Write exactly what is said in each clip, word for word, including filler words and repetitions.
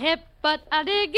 hip but a diggy.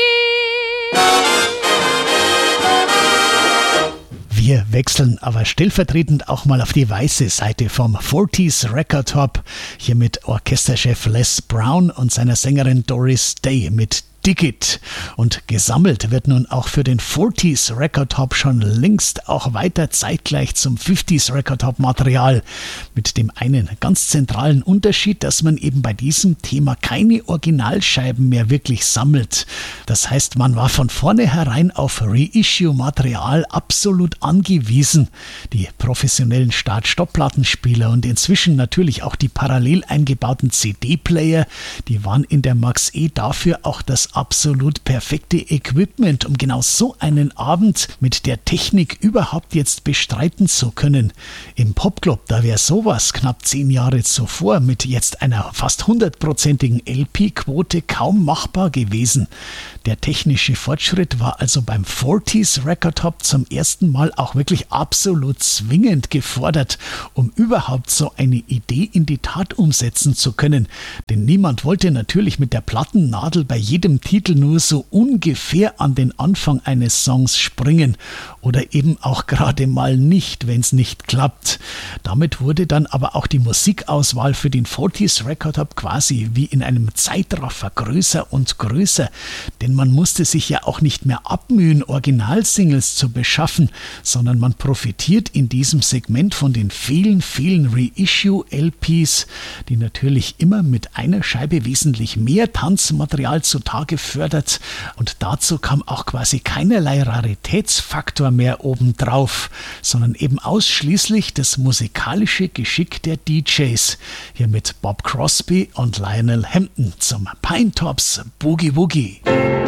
Wir wechseln aber stellvertretend auch mal auf die weiße Seite vom vierziger Record Hop. Hier mit Orchesterchef Les Brown und seiner Sängerin Doris Day mit Dig It. Und gesammelt wird nun auch für den vierziger Record Hop schon längst auch weiter zeitgleich zum fünfziger Record Hop Material. Mit dem einen ganz zentralen Unterschied, dass man eben bei diesem Thema keine Originalscheiben mehr wirklich sammelt. Das heißt, man war von vornherein auf Reissue-Material absolut angewiesen. Die professionellen Start-Stopp-Plattenspieler und inzwischen natürlich auch die parallel eingebauten C D-Player, die waren in der Max E dafür auch das absolut perfekte Equipment, um genau so einen Abend mit der Technik überhaupt jetzt bestreiten zu können. Im Popclub, da wäre sowas knapp zehn Jahre zuvor mit jetzt einer fast hundertprozentigen L P-Quote kaum machbar gewesen. Der technische Fortschritt war also beim vierziger Record Hop zum ersten Mal auch wirklich absolut zwingend gefordert, um überhaupt so eine Idee in die Tat umsetzen zu können. Denn niemand wollte natürlich mit der Plattennadel bei jedem Titel nur so ungefähr an den Anfang eines Songs springen oder eben auch gerade mal nicht, wenn es nicht klappt. Damit wurde dann aber auch die Musikauswahl für den vierziger Record Hop quasi wie in einem Zeitraffer größer und größer, denn man musste sich ja auch nicht mehr abmühen, Originalsingles zu beschaffen, sondern man profitiert in diesem Segment von den vielen, vielen Reissue-L Ps, die natürlich immer mit einer Scheibe wesentlich mehr Tanzmaterial zutage fördert, und dazu kam auch quasi keinerlei Raritätsfaktor mehr obendrauf, sondern eben ausschließlich das musikalische Geschick der D Js. Hier mit Bob Crosby und Lionel Hampton zum Pinetops Boogie Woogie.